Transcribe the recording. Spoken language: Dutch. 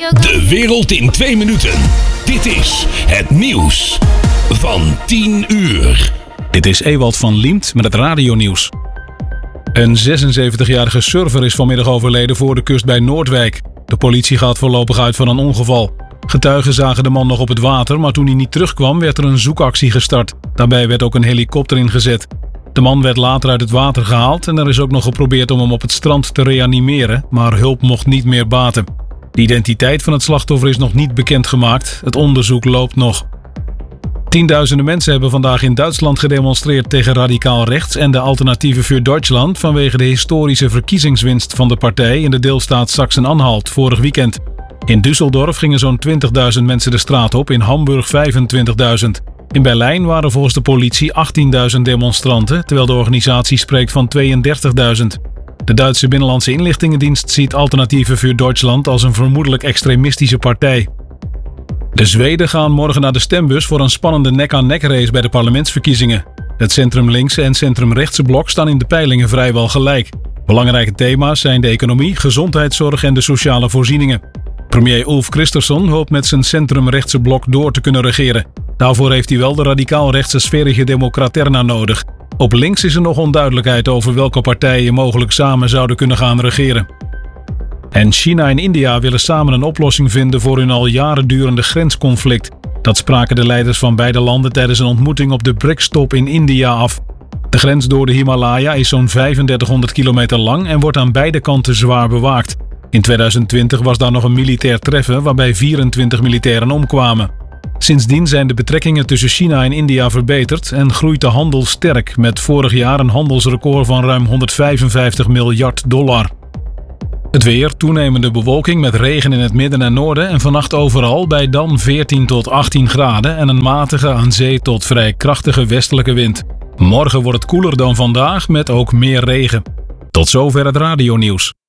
De wereld in 2 minuten. Dit is het nieuws van 10 uur. Dit is Ewald van Liemt met het radionieuws. Een 76-jarige surfer is vanmiddag overleden voor de kust bij Noordwijk. De politie gaat voorlopig uit van een ongeval. Getuigen zagen de man nog op het water, maar toen hij niet terugkwam werd er een zoekactie gestart. Daarbij werd ook een helikopter ingezet. De man werd later uit het water gehaald en er is ook nog geprobeerd om hem op het strand te reanimeren, maar hulp mocht niet meer baten. De identiteit van het slachtoffer is nog niet bekendgemaakt. Het onderzoek loopt nog. Tienduizenden mensen hebben vandaag in Duitsland gedemonstreerd tegen radicaal rechts en de Alternative für Deutschland vanwege de historische verkiezingswinst van de partij in de deelstaat Sachsen-Anhalt vorig weekend. In Düsseldorf gingen zo'n 20.000 mensen de straat op, in Hamburg 25.000. In Berlijn waren volgens de politie 18.000 demonstranten, terwijl de organisatie spreekt van 32.000. De Duitse Binnenlandse Inlichtingendienst ziet Alternative für Deutschland als een vermoedelijk extremistische partij. De Zweden gaan morgen naar de stembus voor een spannende nek-aan-nek race bij de parlementsverkiezingen. Het centrum-linkse en centrum-rechtse blok staan in de peilingen vrijwel gelijk. Belangrijke thema's zijn de economie, gezondheidszorg en de sociale voorzieningen. Premier Ulf Kristersson hoopt met zijn centrum-rechtse blok door te kunnen regeren. Daarvoor heeft hij wel de radicaal-rechtse Sverige Democraterna nodig. Op links is er nog onduidelijkheid over welke partijen mogelijk samen zouden kunnen gaan regeren. En China en India willen samen een oplossing vinden voor hun al jaren durende grensconflict. Dat spraken de leiders van beide landen tijdens een ontmoeting op de BRICS-top in India af. De grens door de Himalaya is zo'n 3500 kilometer lang en wordt aan beide kanten zwaar bewaakt. In 2020 was daar nog een militair treffen waarbij 24 militairen omkwamen. Sindsdien zijn de betrekkingen tussen China en India verbeterd en groeit de handel sterk met vorig jaar een handelsrecord van ruim $155 miljard. Het weer, toenemende bewolking met regen in het midden en noorden en vannacht overal bij dan 14 tot 18 graden en een matige aan zee tot vrij krachtige westelijke wind. Morgen wordt het koeler dan vandaag met ook meer regen. Tot zover het radionieuws.